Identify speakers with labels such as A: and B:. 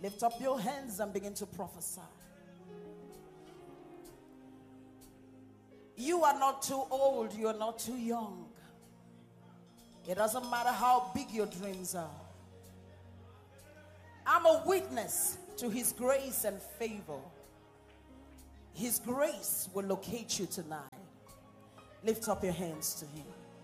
A: Lift up your hands and begin to prophesy. You are not too old, you are not too young. It doesn't matter how big your dreams are. I'm a witness to His grace and favor. His grace will locate you tonight. Lift up your hands to Him.